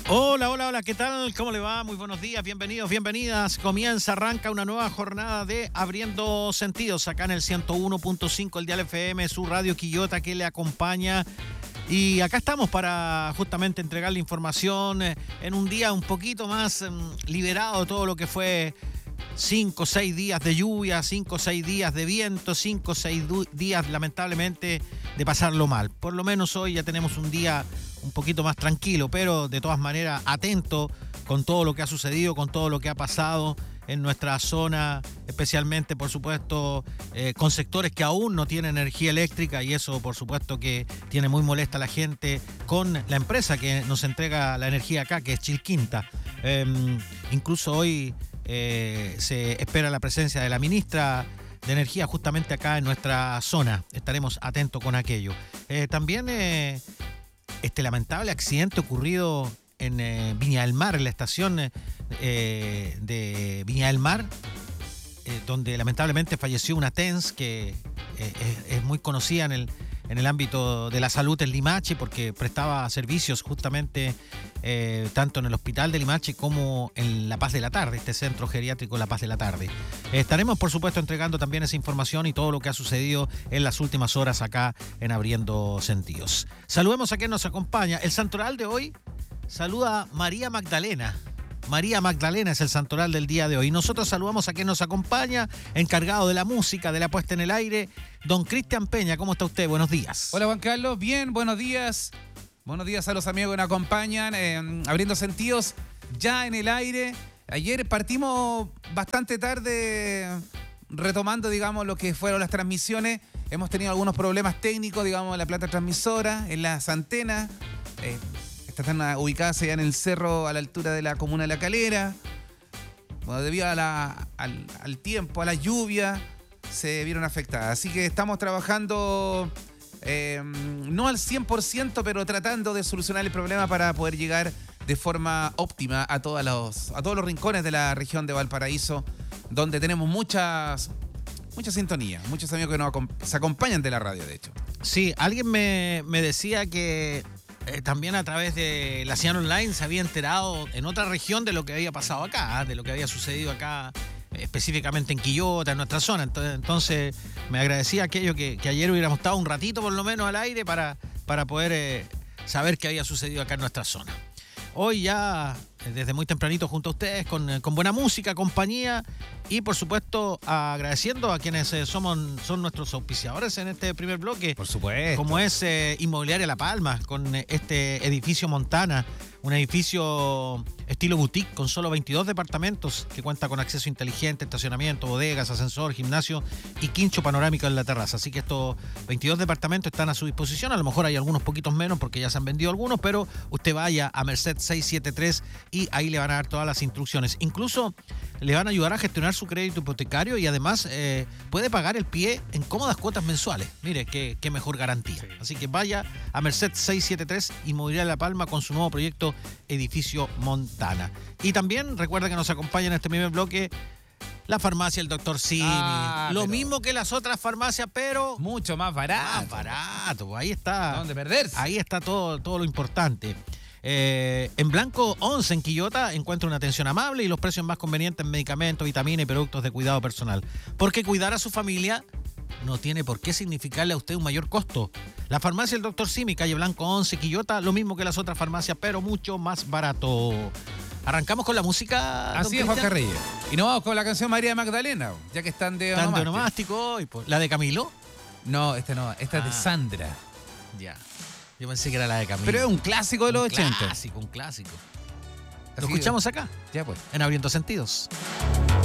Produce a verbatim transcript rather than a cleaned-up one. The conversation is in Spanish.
Hola, hola, hola, ¿qué tal? ¿Cómo le va? Muy buenos días, bienvenidos, bienvenidas. Comienza, arranca una nueva jornada de Abriendo Sentidos, acá en el ciento uno punto cinco, el Dial F M, su radio Quillota que le acompaña. Y acá estamos para justamente entregarle información en un día un poquito más liberado de todo lo que fue cinco o seis días de lluvia, cinco o seis días de viento, cinco o seis días lamentablemente de pasarlo mal. Por lo menos hoy ya tenemos un día un poquito más tranquilo, pero de todas maneras atento con todo lo que ha sucedido, con todo lo que ha pasado en nuestra zona, especialmente, por supuesto, eh, con sectores que aún no tienen energía eléctrica, y eso, por supuesto, que tiene muy molesta a la gente, con la empresa que nos entrega la energía acá, que es Chilquinta. Eh, incluso hoy eh, se espera la presencia de la ministra de Energía justamente acá en nuestra zona. Estaremos atentos con aquello. Eh, también eh, este lamentable accidente ocurrido en eh, Viña del Mar, en la estación eh, de Viña del Mar, eh, donde lamentablemente falleció una T E N S que eh, es, es muy conocida en el, en el ámbito de la salud en Limache, porque prestaba servicios justamente eh, tanto en el hospital de Limache como en La Paz de la Tarde, este centro geriátrico La Paz de la Tarde. Eh, estaremos, por supuesto, entregando también esa información y todo lo que ha sucedido en las últimas horas acá en Abriendo Sentidos. Saludemos a quien nos acompaña. El santoral de hoy saluda María Magdalena. María Magdalena es el santoral del día de hoy. Nosotros saludamos a quien nos acompaña, encargado de la música, de la puesta en el aire, don Cristian Peña. ¿Cómo está usted? Buenos días. Hola, Juan Carlos. Bien, buenos días. Buenos días a los amigos que nos acompañan. Eh, abriendo Sentidos, ya en el aire. Ayer partimos bastante tarde, retomando, digamos, lo que fueron las transmisiones. Hemos tenido algunos problemas técnicos, digamos, en la planta transmisora, en las antenas. Eh, Están ubicadas allá en el cerro a la altura de la comuna de La Calera. Bueno, debido a la, al, al tiempo, a la lluvia, se vieron afectadas. Así que estamos trabajando, eh, no al cien por ciento, pero tratando de solucionar el problema para poder llegar de forma óptima a, todos los, a todos los rincones de la región de Valparaíso, donde tenemos muchas, mucha sintonía, muchos amigos que nos se acompañan de la radio, de hecho. Sí, alguien me, me decía que Eh, también a través de la señal online se había enterado en otra región de lo que había pasado acá, ¿eh? De lo que había sucedido acá, eh, específicamente en Quillota, en nuestra zona. Entonces, entonces me agradecía aquello que, que ayer hubiéramos estado un ratito por lo menos al aire para, para poder eh, saber qué había sucedido acá en nuestra zona. Hoy ya, desde muy tempranito junto a ustedes, con, con buena música, compañía y, por supuesto, agradeciendo a quienes eh, somos, son nuestros auspiciadores en este primer bloque. Por supuesto. Como es eh, Inmobiliaria La Palma, con eh, este edificio Montana, un edificio estilo boutique con solo veintidós departamentos que cuenta con acceso inteligente, estacionamiento, bodegas, ascensor, gimnasio y quincho panorámico en la terraza. Así que estos veintidós departamentos están a su disposición. A lo mejor hay algunos poquitos menos porque ya se han vendido algunos, pero usted vaya a Merced seiscientos setenta y tres y ahí le van a dar todas las instrucciones. Incluso le van a ayudar a gestionar su crédito hipotecario y además eh, puede pagar el pie en cómodas cuotas mensuales. Mire, qué, qué mejor garantía. Sí. Así que vaya a Merced seiscientos setenta y tres Inmobiliaria La Palma con su nuevo proyecto Edificio Montana. Y también recuerda que nos acompaña en este primer bloque la farmacia El Doctor Simi. Ah, Lo mismo que las otras farmacias, pero mucho más barato. Más barato. Ahí está. ¿Dónde perderse? Ahí está todo, todo lo importante. Eh, en Blanco once, en Quillota, encuentra una atención amable y los precios más convenientes en medicamentos, vitaminas y productos de cuidado personal. Porque cuidar a su familia no tiene por qué significarle a usted un mayor costo. La farmacia El Doctor Simi, calle Blanco once, Quillota, lo mismo que las otras farmacias, pero mucho más barato. Arrancamos con la música. Así es, Juan Carrillo. Y nos vamos con la canción María Magdalena, ya que están de onomástico. Están de onomástico. Y pues, ¿la de Camilo? No, esta no, esta ah, es de Sandra. Ya. Yo pensé que era la de Camilo. Pero es un clásico de los un ochenta. Un clásico, un clásico. ¿Lo escuchamos acá? Ya pues. En Abriendo Sentidos.